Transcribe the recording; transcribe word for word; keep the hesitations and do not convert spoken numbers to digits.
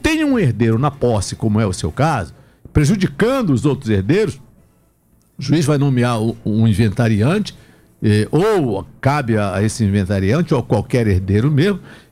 tem um herdeiro na posse, como é o seu caso, prejudicando os outros herdeiros, o juiz vai nomear um inventariante, eh, ou cabe a esse inventariante, ou a qualquer herdeiro mesmo,